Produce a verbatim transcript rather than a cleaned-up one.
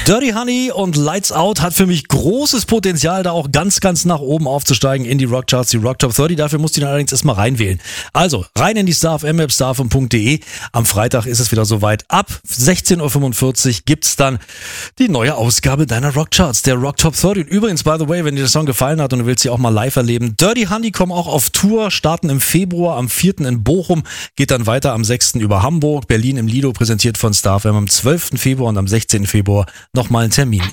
Dirty Honey und Lights Out hat für mich großes Potenzial, da auch ganz, ganz nach oben aufzusteigen in die Rockcharts, die Rock Top dreißig. Dafür musst du ihn allerdings erstmal reinwählen. Also, rein in die Star F M-App, star f m punkt d e. Am Freitag ist es wieder soweit. Ab sechzehn Uhr fünfundvierzig gibt's dann die neue Ausgabe deiner Rockcharts, der Rock Top dreißig. Und übrigens, by the way, wenn dir der Song gefallen hat und du willst sie auch mal live erleben, Dirty Honey kommen auch auf Tour, starten im Februar, am vierten in Bochum, geht dann weiter am sechsten über Hamburg, Berlin im Lido, präsentiert von Star F M am zwölften Februar und am sechzehnten Februar nochmal ein Termin